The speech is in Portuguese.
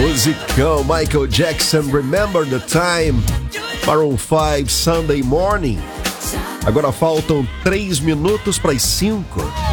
Musicão Michael Jackson, Remember the Time. Maroon 5, Sunday Morning. Agora faltam 3 minutos para as 5.